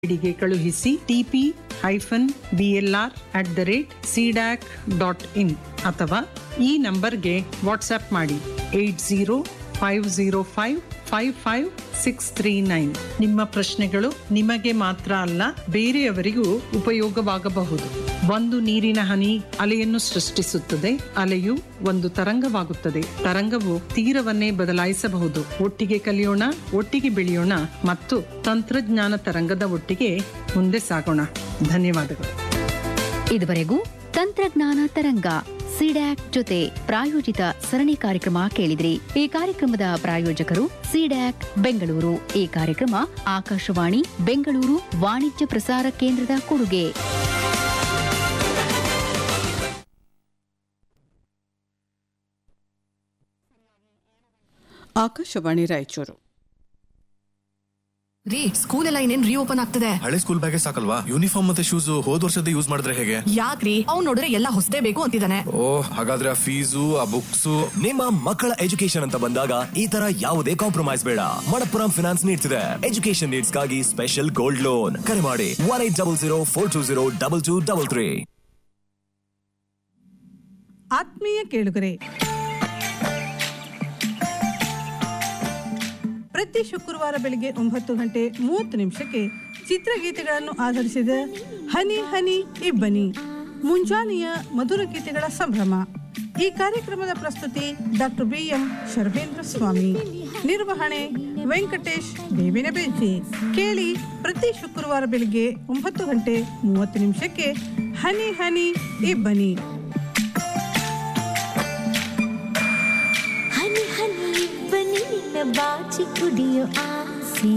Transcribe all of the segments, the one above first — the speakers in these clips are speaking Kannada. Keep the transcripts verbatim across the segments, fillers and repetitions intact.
ಗೆ ಕಳುಹಿಸಿ TP hyphen BLR at the rate CDAC dot in ಅಥವಾ ಈ ನಂಬರ್ಗೆ ವಾಟ್ಸ್ಆಪ್ ಮಾಡಿ eight zero five zero five five five six three nine. ನಿಮ್ಮ ಪ್ರಶ್ನೆಗಳು ನಿಮಗೆ ಮಾತ್ರ ಅಲ್ಲ, ಬೇರೆಯವರಿಗೂ ಉಪಯೋಗವಾಗಬಹುದು. ಒಂದು ನೀರಿನ ಹನಿ ಅಲೆಯನ್ನು ಸೃಷ್ಟಿಸುತ್ತದೆ, ಅಲೆಯು ಒಂದು ತರಂಗವಾಗುತ್ತದೆ, ತರಂಗವು ತೀರವನ್ನೇ ಬದಲಾಯಿಸಬಹುದು. ಒಟ್ಟಿಗೆ ಕಲಿಯೋಣ, ಒಟ್ಟಿಗೆ ಬೆಳೆಯೋಣ ಮತ್ತು ತಂತ್ರಜ್ಞಾನ ತರಂಗದ ಒಟ್ಟಿಗೆ ಮುಂದೆ ಸಾಗೋಣ. ಧನ್ಯವಾದಗಳು. ಇದುವರೆಗೂ ತಂತ್ರಜ್ಞಾನ ತರಂಗ ಸಿಡ್ಯಾಕ್ ಜೊತೆ ಪ್ರಾಯೋಜಿತ ಸರಣಿ ಕಾರ್ಯಕ್ರಮ ಕೇಳಿದ್ರಿ. ಈ ಕಾರ್ಯಕ್ರಮದ ಪ್ರಾಯೋಜಕರು ಸಿಡ್ಯಾಕ್ ಬೆಂಗಳೂರು. ಈ ಕಾರ್ಯಕ್ರಮ ಆಕಾಶವಾಣಿ ಬೆಂಗಳೂರು ವಾಣಿಜ್ಯ ಪ್ರಸಾರ ಕೇಂದ್ರದ ಕೊಡುಗೆ. ಆಕಾಶವಾಣಿ ರಾಯಚೂರು. ರೀ, ಸ್ಕೂಲ್ ಎಲ್ಲ ಇನ್ನೇನ್ ರೀಓಪನ್ ಆಗ್ತದೆ. ಹಳೆ ಸ್ಕೂಲ್ ಬ್ಯಾಗೇ ಸಾಕಲ್ವಾ? ಯೂನಿಫಾರ್ಮ್ ಮತ್ತೆ ಶೂಸ್ ಹೋದ್ ವರ್ಷದ ಯೂಸ್ ಮಾಡಿದ್ರೆ ಹೇಗೆ? ಯಾಕ್ರಿ, ಅವ್ನು ನೋಡಿದ್ರೆ ಎಲ್ಲ ಹೊಸದೇ ಬೇಕು ಅಂತಿದ್ದಾನೆ. ಓ, ಹಾಗಾದ್ರೆ ಆ ಫೀಸು ಆ ಬುಕ್ಸ್. ನಿಮ್ಮ ಮಕ್ಕಳ ಎಜುಕೇಶನ್ ಅಂತ ಬಂದಾಗ ಈ ತರ ಯಾವುದೇ ಕಾಂಪ್ರಮೈಸ್ ಬೇಡ. ಮಣಪ್ಪುರಂ ಫಿನಾನ್ಸ್ ನೀಡ್ತಿದೆ ಎಜುಕೇಶನ್ ನೀಡ್ಸ್ ಗಾಗಿ ಸ್ಪೆಷಲ್ ಗೋಲ್ಡ್ ಲೋನ್. ಕರೆ ಮಾಡಿ one eight double zero four two zero double two double three. ಆತ್ಮೀಯ ಕೇಳುಗರೆ, ಪ್ರತಿ ಶುಕ್ರವಾರ ಬೆಳಿಗ್ಗೆ ಒಂಬತ್ತು ಗಂಟೆ ಮೂವತ್ತು ನಿಮಿಷಕ್ಕೆ ಚಿತ್ರಗೀತೆಗಳನ್ನು ಆಧರಿಸಿದ ಹನಿ ಹನಿ ಇಬ್ಬನಿ ಮುಂಜಾನೆಯ ಮಧುರ ಗೀತೆಗಳ ಸಂಭ್ರಮ. ಈ ಕಾರ್ಯಕ್ರಮದ ಪ್ರಸ್ತುತಿ ಡಾಕ್ಟರ್ ಬಿ ಎಂ ಶರ್ವೇಂದ್ರ ಸ್ವಾಮಿ, ನಿರ್ವಹಣೆ ವೆಂಕಟೇಶ್ ಬೇವಿನ ಬೆಂಚಿ. ಕೇಳಿ ಪ್ರತಿ ಶುಕ್ರವಾರ ಬೆಳಿಗ್ಗೆ ಒಂಬತ್ತು ಗಂಟೆ ಮೂವತ್ತು ನಿಮಿಷಕ್ಕೆ ಹನಿ ಹನಿ ಇಬ್ಬನಿ. ಹನಿ ಹನಿ ಇಬ್ಬನಿ ಬಾಚಿ ಕುಡಿಯೋ ಆಸೆ.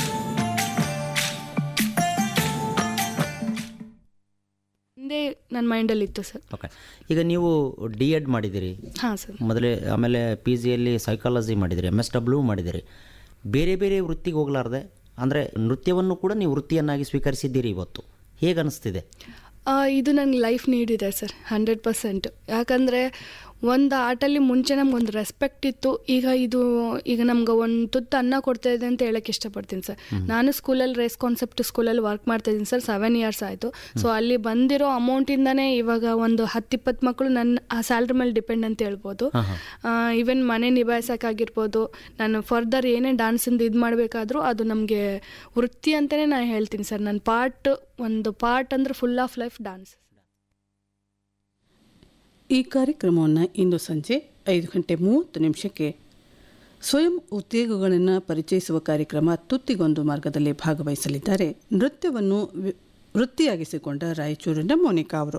ಹಿಂದೆ ನನ್ನ ಮೈಂಡಲ್ಲಿ ಇತ್ತು ಸರ್. ಓಕೆ, ಈಗ ನೀವು ಡಿ ಎಡ್ ಮಾಡಿದ್ದೀರಿ. ಹಾಂ ಸರ್. ಮೊದಲೇ ಆಮೇಲೆ ಪಿ ಜಿಯಲ್ಲಿ ಸೈಕಾಲಜಿ ಮಾಡಿದಿರಿ, ಎಮ್ ಎಸ್ ಡಬ್ಲ್ಯೂ ಮಾಡಿದಿರಿ. ಬೇರೆ ಬೇರೆ ವೃತ್ತಿಗೆ ಹೋಗಲಾರ್ದೆ ಅಂದರೆ ನೃತ್ಯವನ್ನು ಕೂಡ ನೀವು ವೃತ್ತಿಯನ್ನಾಗಿ ಸ್ವೀಕರಿಸಿದ್ದೀರಿ. ಇವತ್ತು ಹೇಗೆ ಅನಿಸ್ತಿದೆ? ಇದು ನನಗೆ ಲೈಫ್ ನೀಡಿದೆ ಸರ್, ಹಂಡ್ರೆಡ್ ಪರ್ಸೆಂಟ್. ಯಾಕಂದರೆ ಒಂದು ಆಟಲ್ಲಿ ಮುಂಚೆ ನಮ್ಗೊಂದು ರೆಸ್ಪೆಕ್ಟ್ ಇತ್ತು. ಈಗ ಇದು ಈಗ ನಮ್ಗೆ ಒಂದು ತುತ್ತು ಅನ್ನ ಕೊಡ್ತಾ ಇದೆ ಅಂತ ಹೇಳಕ್ಕೆ ಇಷ್ಟಪಡ್ತೀನಿ ಸರ್. ನಾನು ಸ್ಕೂಲಲ್ಲಿ ರೇಸ್ ಕಾನ್ಸೆಪ್ಟ್ ಸ್ಕೂಲಲ್ಲಿ ವರ್ಕ್ ಮಾಡ್ತಾಯಿದ್ದೀನಿ ಸರ್, ಸೆವೆನ್ ಇಯರ್ಸ್ ಆಯಿತು. ಸೊ ಅಲ್ಲಿ ಬಂದಿರೋ ಅಮೌಂಟಿಂದನೇ ಇವಾಗ ಒಂದು ಹತ್ತಿಪ್ಪತ್ತು ಮಕ್ಕಳು ನನ್ನ ಆ ಸ್ಯಾಲ್ರಿ ಮೇಲೆ ಡಿಪೆಂಡ್ ಅಂತ ಹೇಳ್ಬೋದು. ಈವನ್ ಮನೆ ನಿಭಾಯಿಸೋಕ್ಕಾಗಿರ್ಬೋದು, ನಾನು ಫರ್ದರ್ ಏನೇ ಡ್ಯಾನ್ಸಿಂದ ಇದು ಮಾಡಬೇಕಾದ್ರೂ ಅದು ನಮಗೆ ವೃತ್ತಿ ಅಂತಲೇ ನಾನು ಹೇಳ್ತೀನಿ ಸರ್. ನನ್ನ ಪಾರ್ಟ್ ಒಂದು ಪಾರ್ಟ್ ಅಂದರೆ ಫುಲ್ ಆಫ್ ಲೈಫ್ ಡ್ಯಾನ್ಸ್. ಈ ಕಾರ್ಯಕ್ರಮವನ್ನು ಇಂದು ಸಂಜೆ ಐದು ಗಂಟೆ ಮೂವತ್ತು ನಿಮಿಷಕ್ಕೆ ಸ್ವಯಂ ಉದ್ಯೋಗಗಳನ್ನು ಪರಿಚಯಿಸುವ ಕಾರ್ಯಕ್ರಮ ತುತ್ತಿಗೊಂದು ಮಾರ್ಗದಲ್ಲಿ ಭಾಗವಹಿಸಲಿದ್ದಾರೆ ನೃತ್ಯವನ್ನು ವೃತ್ತಿಯಾಗಿಸಿಕೊಂಡ ರಾಯಚೂರಿನ ಮೋನಿಕಾ ಅವರು.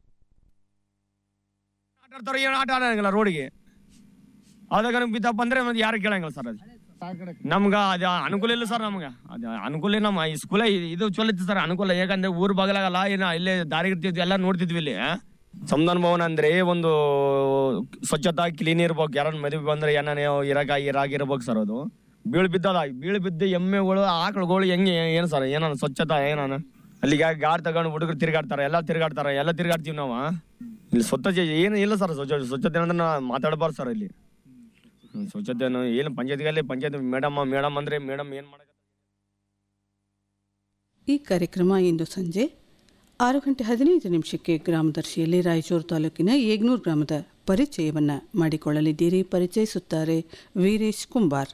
ಆಟ ಆಡಂಗಿಲ್ಲ ರೋಡಿಗೆ, ಅದಾಗ ಬಿದ್ದಪ್ಪ ಅಂದ್ರೆ ಯಾರು ಕೇಳಂಗಿಲ್ಲ ಸರ್. ಅದು ನಮ್ಗ ಅದ ಅನುಕೂಲ ಇಲ್ಲ ಸರ್. ನಮ್ಗ ಅದ ಅನುಕೂಲ ನಮ್ಮ ಈ ಸ್ಕೂಲ ಇದು ಚಲೋ ಇತ್ತು ಸರ್, ಅನುಕೂಲ. ಯಾಕಂದ್ರೆ ಊರ್ ಬಾಗಲಾಗಲ್ಲ, ಏನ ಇಲ್ಲೇ ದಾರಿ ಇರ್ತಿದ್ವಿ, ಎಲ್ಲ ನೋಡ್ತಿದ್ವಿ. ಇಲ್ಲಿ ಸಂವಿಧಾನ ಭವನ ಅಂದ್ರೆ ಒಂದು ಸ್ವಚ್ಛತಾ ಕ್ಲೀನ್ ಇರ್ಬೇಕು. ಯಾರನ್ನ ಮದುವೆ ಬಂದ್ರೆ ಏನ ಇರಾಗ ಇರಾಗಿರ್ಬೇಕು ಸರ್. ಅದು ಬೀಳ್ ಬಿದ್ದದ, ಬೀಳ್ ಬಿದ್ದು ಎಮ್ಮೆಗಳು ಆಕಳುಗಳು ಹೆಂಗೆ ಏನ್ ಸರ್, ಏನ ಸ್ವಚ್ಛತಾ ಏನಾನ ಅಲ್ಲಿಗೆ ಗಾಡಿ ತಗೊಂಡು ಹುಡುಗರು ತಿರ್ಗಾಡ್ತಾರ, ಎಲ್ಲ ತಿರ್ಗಾಡ್ತಾರ, ಎಲ್ಲ ತಿರ್ಗಾಡ್ತೀವಿ ನಾವು. ಇಲ್ಲಿ ಸ್ವಚ್ಛತೆ ಏನು ಇಲ್ಲ ಸರ್. ಸ್ವಚ್ಛ ಸ್ವಚ್ಛತೆ ಅಂದ್ರೆ ಮಾತಾಡಬಾರ್ದು ಸರ್. ಇಲ್ಲಿ ಸ್ವಚ್ಛತೆ ಏನು ಪಂಚಾಯತ್ಗಲ್ಲಿ ಪಂಚಾಯತ್ ಮೇಡಮ್ ಮೇಡಮ್ ಅಂದ್ರೆ ಮೇಡಮ್ ಏನ್ ಮಾಡ. ಈ ಕಾರ್ಯಕ್ರಮ ಇಂದು ಸಂಜೆ ಆರು ಗಂಟೆ ಹದಿನೈದು ನಿಮಿಷಕ್ಕೆ ಗ್ರಾಮದರ್ಶಿಯಲ್ಲಿ ರಾಯಚೂರು ತಾಲೂಕಿನ ಏಗ್ನೂರು ಗ್ರಾಮದ ಪರಿಚಯವನ್ನು ಮಾಡಿಕೊಳ್ಳಲಿದ್ದೀರಿ. ಪರಿಚಯಿಸುತ್ತಾರೆ ವೀರೇಶ್ ಕುಂಬಾರ್.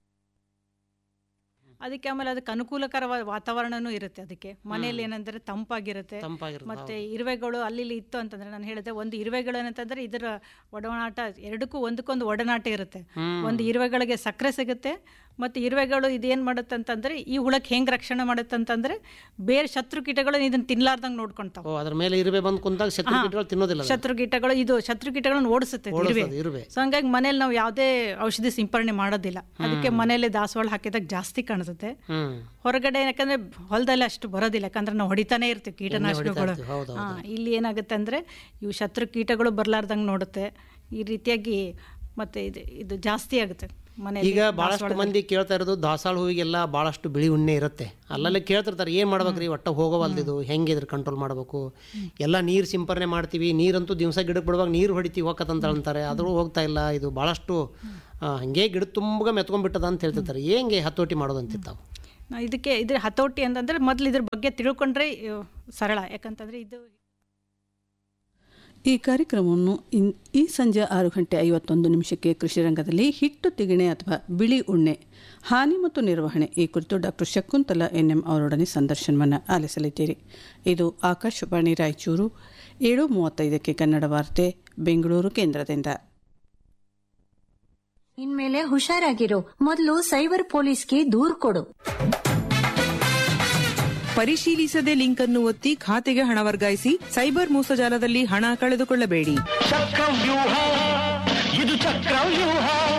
ಅದಕ್ಕೆ ಆಮೇಲೆ ಅದಕ್ಕೆ ಅನುಕೂಲಕರವಾದ ವಾತಾವರಣನೂ ಇರುತ್ತೆ. ಅದಕ್ಕೆ ಮನೆಯಲ್ಲಿ ಏನಂದ್ರೆ ತಂಪಾಗಿರುತ್ತೆ. ಮತ್ತೆ ಇರುವೆಗಳು ಅಲ್ಲಿ ಇಲ್ಲಿ ಇತ್ತು ಅಂತಂದ್ರೆ, ನಾನು ಹೇಳಿದೆ ಒಂದು ಇರುವೆಗಳು ಏನಂತಂದ್ರೆ ಇದರ ಒಡನಾಟ ಎರಡಕ್ಕೂ ಒಂದಕ್ಕೊಂದು ಒಡನಾಟ ಇರುತ್ತೆ. ಒಂದು ಇರುವೆಗಳಿಗೆ ಸಕ್ಕರೆ ಸಿಗುತ್ತೆ, ಮತ್ತು ಇರುವೆಗಳು ಇದೇನು ಮಾಡುತ್ತೆ ಅಂತಂದ್ರೆ ಈ ಹುಳಕ್ಕೆ ಹೆಂಗೆ ರಕ್ಷಣೆ ಮಾಡುತ್ತೆ ಅಂತಂದ್ರೆ ಬೇರೆ ಶತ್ರು ಕೀಟಗಳು ಇದನ್ನ ತಿನ್ಲಾರ್ದಂಗೆ ನೋಡ್ಕೊಂತಾವೆ. ಅದ್ರ ಮೇಲೆ ಇರುವೆ ಬಂದು ಕುಂತಾಗ ಶತ್ರು ಕೀಟಗಳು ತಿನ್ನೋದಿಲ್ಲ. ಶತ್ರು ಕೀಟಗಳು ಇದು ಶತ್ರು ಕೀಟಗಳನ್ನು ಓಡಿಸುತ್ತೆ ಇರುವೆ. ಸೊ ಹಂಗಾಗಿ ಮನೇಲಿ ನಾವು ಯಾವುದೇ ಔಷಧಿ ಸಿಂಪರಣೆ ಮಾಡೋದಿಲ್ಲ. ಅದಕ್ಕೆ ಮನೇಲಿ ದಾಸವಾಳ ಹಾಕಿದಾಗ ಜಾಸ್ತಿ ಕಾಣಿಸುತ್ತೆ. ಹೊರಗಡೆ ಯಾಕಂದ್ರೆ ಹೊಲದಲ್ಲಿ ಅಷ್ಟು ಬರೋದಿಲ್ಲ, ಯಾಕಂದ್ರೆ ನಾವು ಹೊಡಿತಾನೆ ಇರ್ತೀವಿ ಕೀಟನಾಶಕಗಳು. ಇಲ್ಲಿ ಏನಾಗುತ್ತೆ ಅಂದ್ರೆ ಇವು ಶತ್ರು ಕೀಟಗಳು ಬರ್ಲಾರ್ದಂಗೆ ನೋಡುತ್ತೆ. ಈ ರೀತಿಯಾಗಿ ಮತ್ತೆ ಇದು ಇದು ಜಾಸ್ತಿ ಆಗುತ್ತೆ. ಈಗ ಭಾಳಷ್ಟು ಮಂದಿ ಕೇಳ್ತಾ ಇರೋದು ದಾಸಾಳ ಹೂವಿಗೆಲ್ಲ ಭಾಳಷ್ಟು ಬಿಳಿ ಉಣ್ಣೆ ಇರುತ್ತೆ. ಅಲ್ಲಲ್ಲೇ ಕೇಳ್ತಿರ್ತಾರೆ ಏನು ಮಾಡ್ಬೇಕ್ರಿ, ಒಟ್ಟು ಹೋಗೋವಲ್ದಿದು ಹೆಂಗೆ ಇದ್ರ ಕಂಟ್ರೋಲ್ ಮಾಡಬೇಕು. ಎಲ್ಲ ನೀರು ಸಿಂಪರಣೆ ಮಾಡ್ತೀವಿ, ನೀರಂತೂ ದಿವಸ ಗಿಡಕ್ಕೆ ಬಿಡುವಾಗ ನೀರು ಹೊಡಿತೀವಿ ಹೋಗತ್ತಂತ ಅಂತಾರೆ, ಆದರೂ ಹೋಗ್ತಾ ಇಲ್ಲ. ಇದು ಭಾಳಷ್ಟು ಹಾಗೆ ಗಿಡ ತುಂಬ ಮೆತ್ಕೊಂಡ್ಬಿಟ್ಟದ ಅಂತ ಹೇಳ್ತಿರ್ತಾರೆ. ಹೆಂಗೆ ಹತೋಟಿ ಮಾಡೋದಂತಿರ್ತಾವೆ. ಇದಕ್ಕೆ ಇದ್ರ ಹತೋಟಿ ಅಂತಂದರೆ ಮೊದಲು ಇದ್ರ ಬಗ್ಗೆ ತಿಳ್ಕೊಂಡ್ರೆ ಅಹ್, ಸರಳ. ಯಾಕಂತಂದರೆ ಇದು ಈ ಕಾರ್ಯಕ್ರಮವನ್ನು ಇನ್ ಈ ಸಂಜೆ ಆರು ಗಂಟೆ ಐವತ್ತೊಂದು ನಿಮಿಷಕ್ಕೆ ಕೃಷಿ ರಂಗದಲ್ಲಿ ಹಿಟ್ಟು ತಿಗಣೆ ಅಥವಾ ಬಿಳಿ ಉಣ್ಣೆ ಹಾನಿ ಮತ್ತು ನಿರ್ವಹಣೆ ಈ ಕುರಿತು ಡಾಕ್ಟರ್ ಶಕುಂತಲಾ ಎನ್ ಎಂ ಅವರೊಡನೆ ಸಂದರ್ಶನವನ್ನು ಆಲಿಸಲಿದ್ದೀರಿ. ಇದು ಆಕಾಶವಾಣಿ ರಾಯಚೂರು. ಏಳು ಮೂವತ್ತೈದಕ್ಕೆ ಕನ್ನಡ ವಾರ್ತೆ ಬೆಂಗಳೂರು ಕೇಂದ್ರದಿಂದ. ಇನ್ಮೇಲೆ ಹುಷಾರಾಗಿರು, ಮೊದಲು ಸೈಬರ್ ಪೊಲೀಸ್ಗೆ ದೂರು ಕೊಡು. ಪರಿಶೀಲಿಸದೆ ಲಿಂಕ್ ಅನ್ನು ಒತ್ತಿ ಖಾತೆಗೆ ಹಣ ವರ್ಗಾಯಿಸಿ ಸೈಬರ್ ಮೋಸಜಾಲದಲ್ಲಿ ಹಣ ಕಳೆದುಕೊಳ್ಳಬೇಡಿ. ಚಕ್ರವ್ಯೂಹ ಇದು ಚಕ್ರವ್ಯೂಹ.